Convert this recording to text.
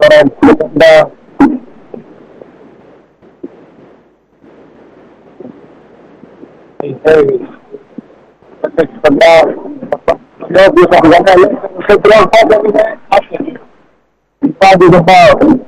maganda. Pagka bisa ko lang, sa brown pa kami na, after. Ipado na ba?